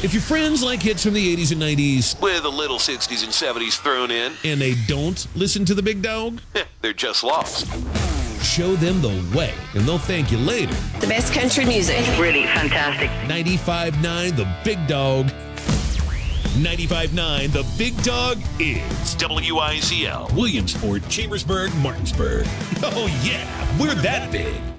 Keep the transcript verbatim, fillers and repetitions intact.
If your friends like hits from the eighties and nineties, with a little sixties and seventies thrown in, and they don't listen to the big dog, they're just lost. Show them the way, and they'll thank you later. The best country music. Really fantastic. ninety-five point nine The Big Dog. ninety-five point nine The Big Dog is W I Z L, Williamsport, Chambersburg, Martinsburg. Oh yeah, we're that big.